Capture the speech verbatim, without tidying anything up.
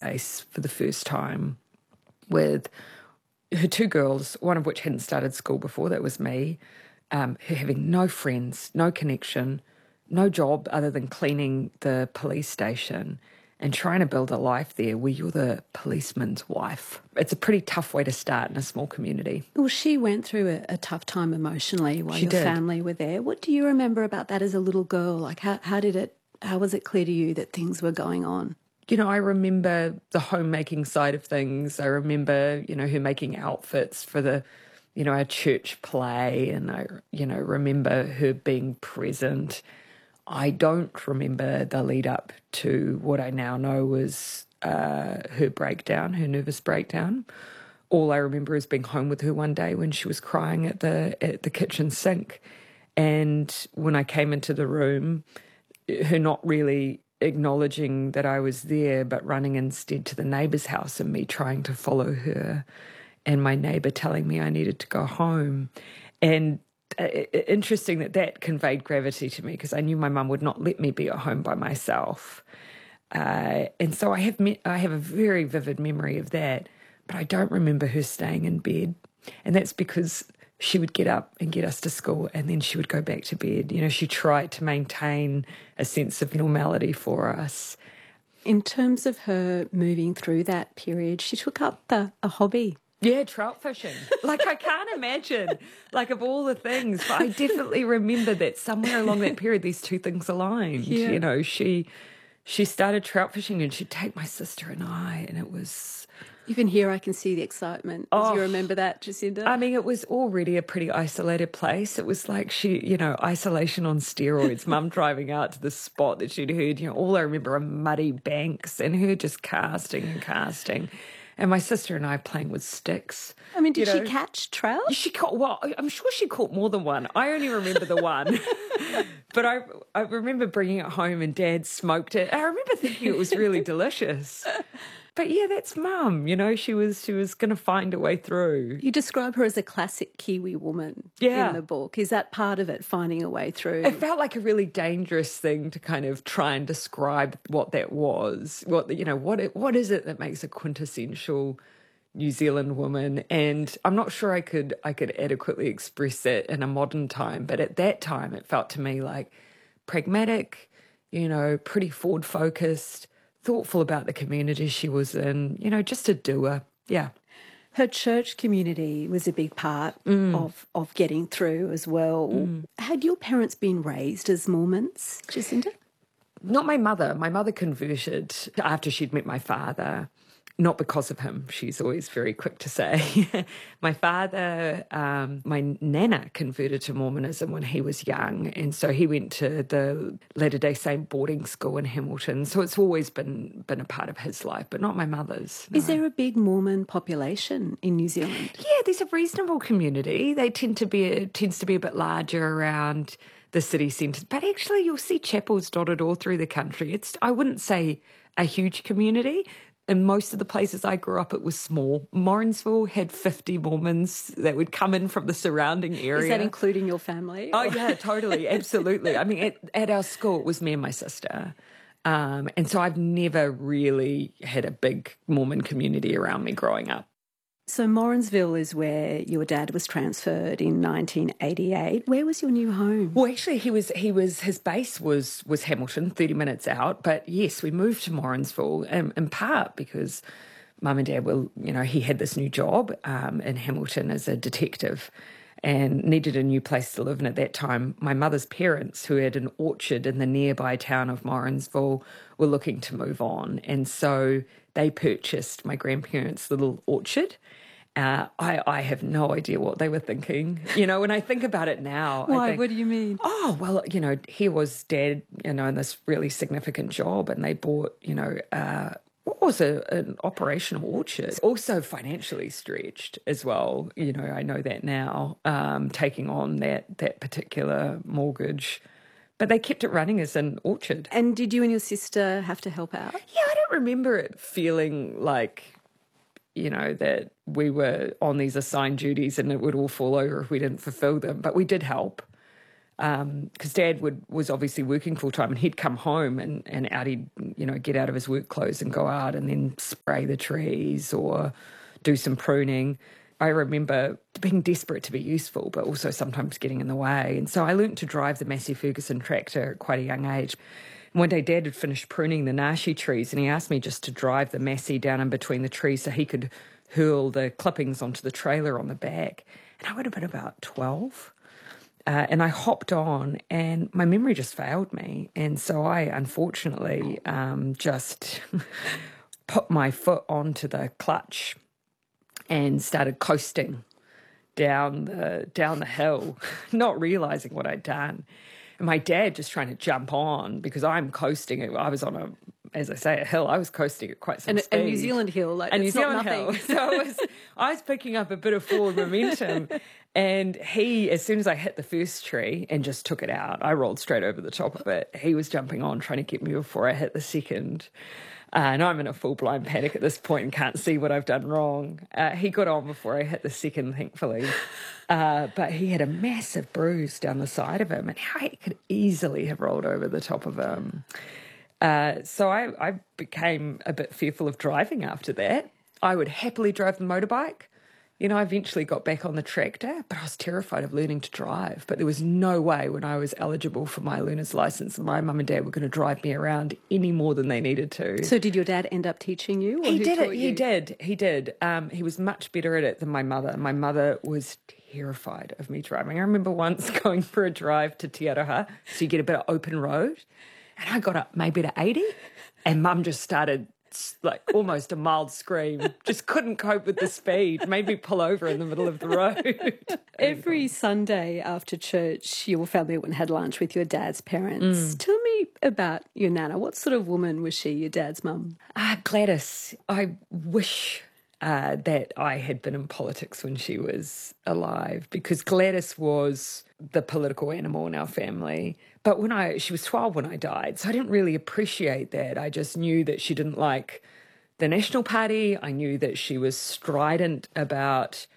place for the first time with her two girls, one of which hadn't started school before, that was me, um, her having no friends, no connection, no job other than cleaning the police station and trying to build a life there where you're the policeman's wife. It's a pretty tough way to start in a small community. Well, she went through a, a tough time emotionally while She your did. family were there. What do you remember about that as a little girl? Like, how, how did it, how was it clear to you that things were going on? You know, I remember the homemaking side of things. I remember, you know, her making outfits for the, you know, our church play. And I, you know, remember her being present. I don't remember the lead up to what I now know was uh, her breakdown, her nervous breakdown. All I remember is being home with her one day when she was crying at the at the kitchen sink. And when I came into the room, her not really acknowledging that I was there, but running instead to the neighbour's house and me trying to follow her, and my neighbour telling me I needed to go home. And uh, interesting that that conveyed gravity to me, because I knew my mum would not let me be at home by myself. Uh, and so I have me- I have a very vivid memory of that, but I don't remember her staying in bed. And that's because she would get up and get us to school and then she would go back to bed. You know, she tried to maintain a sense of normality for us. In terms of her moving through that period, she took up the, a hobby. Yeah, trout fishing. Like, I can't imagine, like, of all the things, but I definitely remember that somewhere along that period, these two things aligned. Yeah. You know, she she started trout fishing and she'd take my sister and I, and it was... Even here I can see the excitement. Oh, Do you remember that, Jacinda? I mean, it was already a pretty isolated place. It was like she, you know, isolation on steroids. Mum driving out to the spot that she'd heard, you know, all I remember are muddy banks and her just casting and casting. And my sister and I playing with sticks. I mean, did you know. she catch trout? She caught, well, I'm sure she caught more than one. I only remember the one. But I I remember bringing it home and Dad smoked it. I remember thinking it was really delicious. But yeah, that's Mum. You know, she was she was going to find a way through. You describe her as a classic Kiwi woman Yeah. in the book. Is that part of it, finding a way through? It felt like a really dangerous thing to kind of try and describe what that was. What you know, what it, what is it that makes a quintessential New Zealand woman? And I'm not sure I could I could adequately express that in a modern time. But at that time, it felt to me like pragmatic, you know, pretty forward focused, thoughtful about the community she was in, you know, just a doer. Yeah. Her church community was a big part Mm. of, of getting through as well. Mm. Had your parents been raised as Mormons, Jacinda? Not my mother. My mother converted after she'd met my father. Not because of him, she's always very quick to say. My father, um, my nana converted to Mormonism when he was young, and so he went to the Latter-day Saint boarding school in Hamilton. So it's always been been a part of his life, but not my mother's. No. Is there a big Mormon population in New Zealand? Yeah, there's a reasonable community. They tend to be it tends to be a bit larger around the city centres, but actually you'll see chapels dotted all through the country. It's I wouldn't say a huge community. In most of the places I grew up, it was small. Morrinsville had fifty Mormons that would come in from the surrounding area. Is that including your family? Oh, yeah, totally, absolutely. I mean, at, at our school, it was me and my sister. Um, and so I've never really had a big Mormon community around me growing up. So Morrinsville is where your dad was transferred in nineteen eighty-eight. Where was your new home? Well, actually, he was he was his base was was Hamilton, thirty minutes out. But yes, we moved to Morrinsville in, in part because Mum and Dad were, you know, he had this new job um, in Hamilton as a detective and needed a new place to live. And at that time, my mother's parents, who had an orchard in the nearby town of Morrinsville, were looking to move on. And so they purchased my grandparents' little orchard. Uh, I, I have no idea what they were thinking. You know, when I think about it now. Why? I think, What do you mean? Oh, well, you know, here was Dad, you know, in this really significant job, and they bought, you know, uh, what was a, an operational orchard. Also financially stretched as well. You know, I know that now, um, taking on that that particular mortgage. But they kept it running as an orchard. And did you and your sister have to help out? Yeah, I don't remember it feeling like, you know, that we were on these assigned duties and it would all fall over if we didn't fulfill them. But we did help. because Dad would was obviously working full time, and he'd come home and, and out he'd, you know, get out of his work clothes and go out and then spray the trees or do some pruning. I remember being desperate to be useful, but also sometimes getting in the way. And so I learnt to drive the Massey Ferguson tractor at quite a young age. And one day Dad had finished pruning the nashi trees, and he asked me just to drive the Massey down in between the trees so he could hurl the clippings onto the trailer on the back. And I would have been about twelve. Uh, and I hopped on, and my memory just failed me. And so I, unfortunately, um, just put my foot onto the clutch and started coasting down the down the hill, not realising what I'd done. And my dad just trying to jump on because I'm coasting. I was on a, as I say, a hill. I was coasting at quite some and, speed. A New Zealand hill, like a New it's Zealand not nothing. hill. So I was, I was picking up a bit of forward momentum. And he, as soon as I hit the first tree and just took it out, I rolled straight over the top of it. He was jumping on, trying to get me before I hit the second. Uh, and I'm in a full blind panic at this point and can't see what I've done wrong. Uh, he got on before I hit the second, thankfully. Uh, but he had a massive bruise down the side of him, and I could easily have rolled over the top of him. Uh, so I, I became a bit fearful of driving after that. I would happily drive the motorbike. You know, I eventually got back on the tractor, but I was terrified of learning to drive. But there was no way when I was eligible for my learner's license that my mum and dad were going to drive me around any more than they needed to. So did your dad end up teaching you? Or he who did taught it. you? He did. He did. Um, he was much better at it than my mother. My mother was terrified of me driving. I remember once going for a drive to Te Aroha, so you get a bit of open road, and I got up maybe to eighty, and Mum just started like almost a mild scream, just couldn't cope with the speed, made me pull over in the middle of the road. Every Sunday after church, your family went and had lunch with your dad's parents. Mm. Tell me about your nana. What sort of woman was she, your dad's mum? Ah, Gladys. I wish uh, that I had been in politics when she was alive, because Gladys was the political animal in our family. But when I, she was twelve when I died, so I didn't really appreciate that. I just knew that she didn't like the National Party. I knew that she was strident about